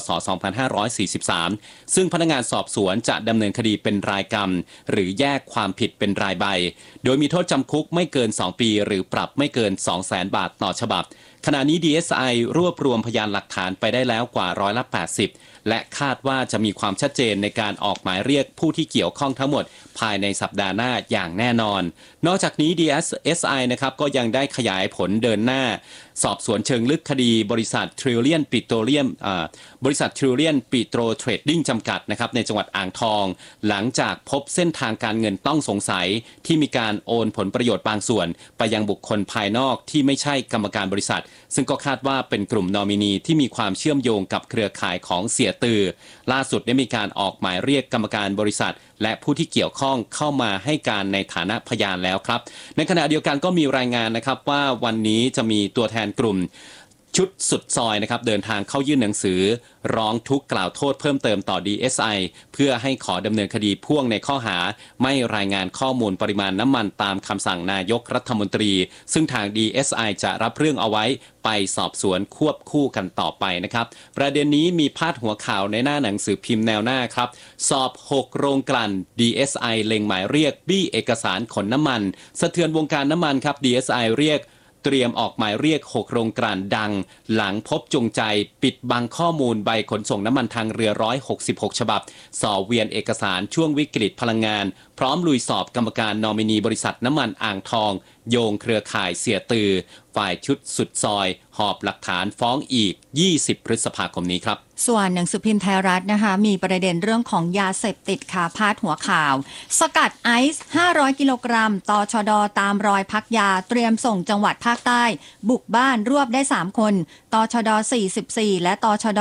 ศ. 2543ซึ่งพนักงานสอบสวนจะดำเนินคดีเป็นรายกรรมหรือแยกความผิดเป็นรายใบโดยมีโทษจำคุกไม่เกิน2ปีหรือปรับไม่เกิน 200,000 บาทต่อฉบับขณะนี้ DSI รวบรวมพยานหลักฐานไปได้แล้วกว่า80%และคาดว่าจะมีความชัดเจนในการออกหมายเรียกผู้ที่เกี่ยวข้องทั้งหมดภายในสัปดาห์หน้าอย่างแน่นอนนอกจากนี้ DSI นะครับก็ยังได้ขยายผลเดินหน้าสอบสวนเชิงลึกคดีบริษัท Trillion Petroleum บริษัท Trillion Petro Trading จำกัดนะครับในจังหวัดอ่างทองหลังจากพบเส้นทางการเงินต้องสงสัยที่มีการโอนผลประโยชน์บางส่วนไปยังบุคคลภายนอกที่ไม่ใช่กรรมการบริษัทซึ่งก็คาดว่าเป็นกลุ่มนอมินีที่มีความเชื่อมโยงกับเครือข่ายของเสียตือล่าสุดได้มีการออกหมายเรียกกรรมการบริษัทและผู้ที่เกี่ยวข้องเข้ามาให้การในฐานะพยานแล้วครับในขณะเดียวกันก็มีรายงานนะครับว่าวันนี้จะมีตัวแทนกลุ่มชุดสุดซอยนะครับเดินทางเข้ายื่นหนังสือร้องทุกข์กล่าวโทษเพิ่มเติมต่อ DSI เพื่อให้ขอดำเนินคดีพ่วงในข้อหาไม่รายงานข้อมูลปริมาณน้ำมันตามคำสั่งนายกรัฐมนตรีซึ่งทาง DSI จะรับเรื่องเอาไว้ไปสอบสวนควบคู่กันต่อไปนะครับประเด็นนี้มีพาดหัวข่าวในหน้าหนังสือพิมพ์แนวหน้าครับสอบ6โรงกลั่น DSI เล็งหมายเรียกบี้เอกสารขนน้ำมันสะเทือนวงการน้ำมันครับ DSI เรียกเตรียมออกหมายเรียก6โรงกลั่นดังหลังพบจงใจปิดบังข้อมูลใบขนส่งน้ำมันทางเรือ166ฉบับส่อเวียนเอกสารช่วงวิกฤตพลังงานพร้อมลุยสอบกรรมการนอมินีบริษัทน้ำมันอ่างทองโยงเครือข่ายเสียตือฝ่ายชุดสุดซอยหอบหลักฐานฟ้องอีก20พฤษภาคมนี้ครับส่วนหนังสือพิมพ์ไทยรัฐนะคะมีประเด็นเรื่องของยาเสพติดค่ะพาดหัวข่าวสกัดไอซ์500กิโลกรัมตชดตามรอยพักยาเตรียมส่งจังหวัดภาคใต้บุกบ้านรวบได้3คนตชด44และตชด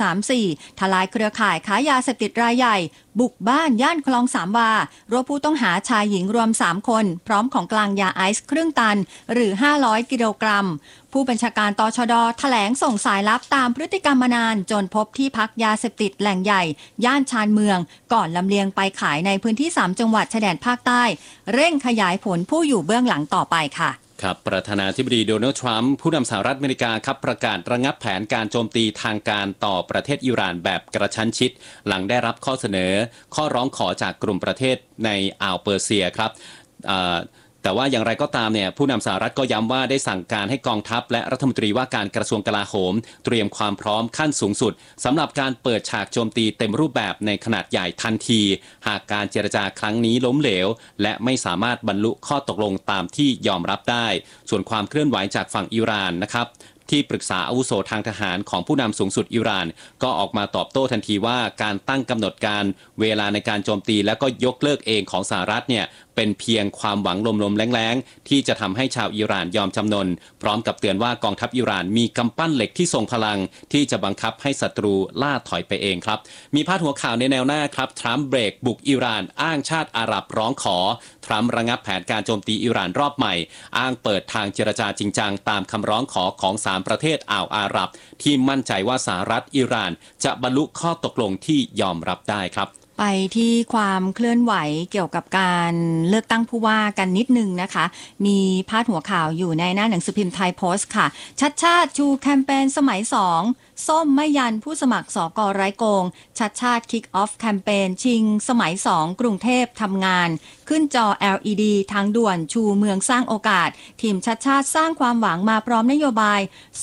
134ทลายเครือข่ายค้ายาเสพติดรายใหญ่บุกบ้านย่านคลองสามวารวบผู้ต้องหาชายหญิงรวม3คนพร้อมของกลางยาไอซ์ครึ่งตันหรือ500กิโลกรัมผู้บัญชาการตชดแถลงส่งสายลับตามพฤติกรรมมานานจนพบที่พักยาเสพติดแหล่งใหญ่ย่านชานเมืองก่อนลำเลียงไปขายในพื้นที่3จังหวัดชายแดนภาคใต้เร่งขยายผลผู้อยู่เบื้องหลังต่อไปค่ะครับประธานาธิบดีโดนัลด์ทรัมป์ผู้นำสหรัฐอเมริกาครับประกาศระงับแผนการโจมตีทางการต่อประเทศอิหร่านแบบกระชั้นชิดหลังได้รับข้อเสนอข้อร้องขอจากกลุ่มประเทศในอ่าวเปอร์เซียครับแต่ว่าอย่างไรก็ตามเนี่ยผู้นำสหรัฐก็ย้ำว่าได้สั่งการให้กองทัพและรัฐมนตรีว่าการกระทรวงกลาโหมเตรียมความพร้อมขั้นสูงสุดสำหรับการเปิดฉากโจมตีเต็มรูปแบบในขนาดใหญ่ทันทีหากการเจรจาครั้งนี้ล้มเหลวและไม่สามารถบรรลุข้อตกลงตามที่ยอมรับได้ส่วนความเคลื่อนไหวจากฝั่งอิหร่านนะครับที่ปรึกษาอาวุโสทางทหารของผู้นำสูงสุดอิหร่านก็ออกมาตอบโต้ทันทีว่าการตั้งกำหนดการเวลาในการโจมตีและก็ยกเลิกเองของสหรัฐเนี่ยเป็นเพียงความหวังลมๆแรงๆที่จะทำให้ชาวอิหร่านยอมจำนนพร้อมกับเตือนว่ากองทัพอิหร่านมีกำปั้นเหล็กที่ทรงพลังที่จะบังคับให้ศัตรูล่าถอยไปเองครับมีพาดหัวข่าวในแนวหน้าครับทรัมป์เบรกบุกอิหร่านอ้างชาติอาหรับร้องขอทรัมป์ระงับแผนการโจมตีอิหร่านรอบใหม่อ้างเปิดทางเจรจาจริงจังตามคำร้องขอของ3ประเทศอ่าวอาหรับที่มั่นใจว่าสหรัฐอิหร่านจะบรรลุข้อตกลงที่ยอมรับได้ครับไปที่ความเคลื่อนไหวเกี่ยวกับการเลือกตั้งผู้ว่ากันนิดนึงนะคะมีพาดหัวข่าวอยู่ในหน้าหนังสือพิมพ์ไทยโพสต์ค่ะชัดชาติชูแคมเปญสมัย2ส้มไม่ยันผู้สมัครสกไร้โกงชัดชาติคิกออฟแคมเปญชิงสมัย2กรุงเทพทำงานขึ้นจอ LED ทางด่วนชูเมืองสร้างโอกาสทีมชัดชาติสร้างความหวังมาพร้อมนโยบาย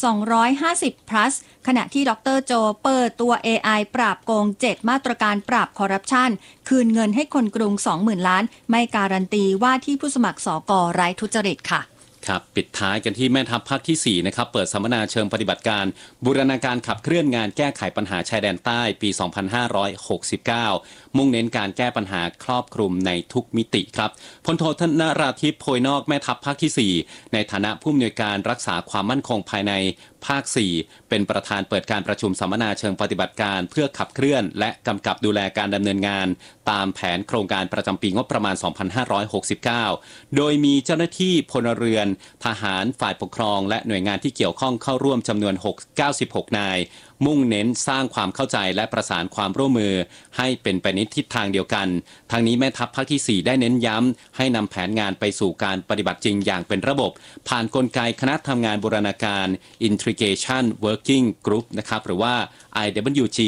250 plus ขณะที่ดร.โจเปิดตัว AI ปราบโกง7มาตรการปราบคอร์รัปชันคืนเงินให้คนกรุง 20,000 ล้านไม่การันตีว่าที่ผู้สมัครสกไร้ทุจริตค่ะครับปิดท้ายกันที่แม่ทัพภาคที่4นะครับเปิดสัมมนาเชิงปฏิบัติการบูรณาการขับเคลื่อนงานแก้ไขปัญหาชายแดนใต้ปี 2569 มุ่งเน้นการแก้ปัญหาครอบคลุมในทุกมิติครับพลโทธนราธิปโพยนอกแม่ทัพภาคที่4ในฐานะผู้อำนวยการรักษาความมั่นคงภายในภาค4เป็นประธานเปิดการประชุมสัมมนาเชิงปฏิบัติการเพื่อขับเคลื่อนและกำกับดูแลการดำเนินงานตามแผนโครงการประจำปีงบประมาณ 2569 โดยมีเจ้าหน้าที่พลเรือนทหารฝ่ายปกครองและหน่วยงานที่เกี่ยวข้องเข้าร่วมจำนวน96 นายมุ่งเน้นสร้างความเข้าใจและประสานความร่วมมือให้เป็นไปในทิศทางเดียวกันทางนี้แม่ทัพภาคที่4ได้เน้นย้ำให้นำแผนงานไปสู่การปฏิบัติจริงอย่างเป็นระบบผ่านกลไกคณะทำงานบูรณาการ Integration Working Group นะครับหรือว่า IWG